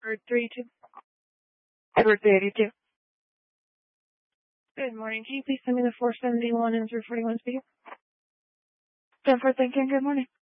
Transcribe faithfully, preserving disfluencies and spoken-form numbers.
Or three two. Edward three eighty-two. Good morning. Can you please send me the four seventy-one and three forty-one speaker? ten four, thank you, and good morning.